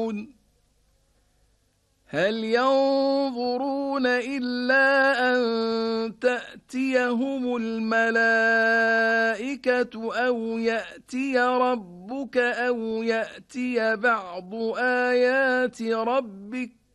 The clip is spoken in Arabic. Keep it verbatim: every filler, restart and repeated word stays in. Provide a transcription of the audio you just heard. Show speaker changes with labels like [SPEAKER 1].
[SPEAKER 1] ينظرون هل ينظرون إلا أن تأتيهم الملائكة أو يأتي ربك أو يأتي بعض آيات ربك